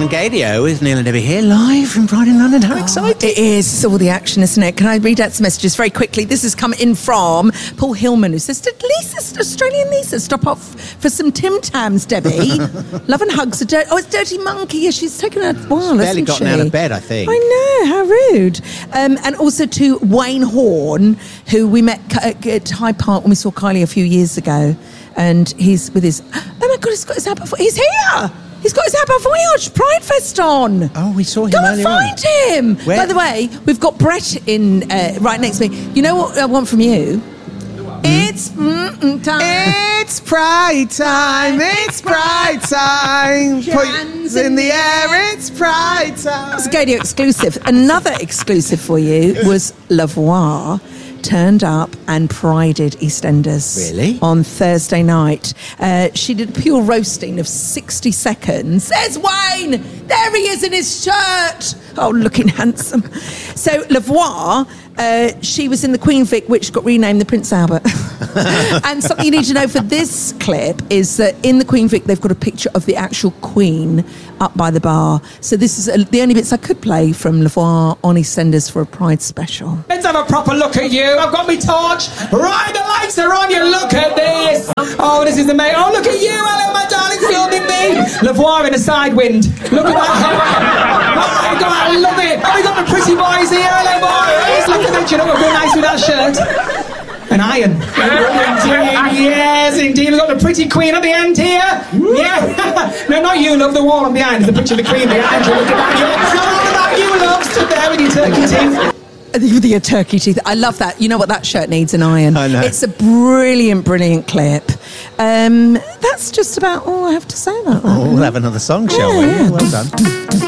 and Gadio with Neil and Debbie here, live from Pride in London. How exciting. It is. It's all the action, isn't it? Can I read out some messages very quickly? This has come in from Paul Hillman, who says, did Australian Lisa stop off for some Tim Tams, Debbie? Love and hugs. It's Dirty Monkey. Yeah, she's taken a while, Barely hasn't gotten she? out of bed, I think. I know, how rude. And also to Wayne Horn, who we met at Hyde Park when we saw Kylie a few years ago. And he's with his... Oh my God, he's got his Abba... He's here! He's got his Abba Voyage Pride Fest on. Oh, we saw him Go earlier and find him. Where? By the way, we've got Brett in right next to me. You know what I want from you? It's time. It's Pride time. It's Pride time. Put Hands in the air. It's Pride time. That was a Gadio exclusive. Another exclusive for you was Lavoie turned up and prided EastEnders. Really? On Thursday night. She did a pure roasting of 60 seconds. There's Wayne! There he is in his shirt! Oh, looking handsome. So, Lavoie, she was in the Queen Vic, which got renamed the Prince Albert. And something you need to know for this clip is that in the Queen Vic, they've got a picture of the actual Queen up by the bar. So this is the only bits I could play from Lavoie on EastEnders for a Pride special. Let's have a proper look at you. I've got me torch. Right, the lights are on you. Look at this. Oh, this is amazing. Oh, look at you. Hello, my darling, filming me. Lavoie in a side wind. Look at that hair. Oh, my God, I love it. Oh, we got the pretty boys here. Hello, boys. Look at that. You know what would go nice with that shirt? An iron. Indeed, yes, indeed. We've got the pretty queen at the end here. Yeah. No, not you, love. The wall on behind is the picture of the queen behind you. Look at that. Yeah. It's not all about you, love. Stood there with your turkey teeth. With your turkey teeth. I love that. You know what? That shirt needs an iron. I know. It's a brilliant, brilliant clip. That's just about all I have to say about that. Oh, we'll have another song, shall we? Yeah. Well done.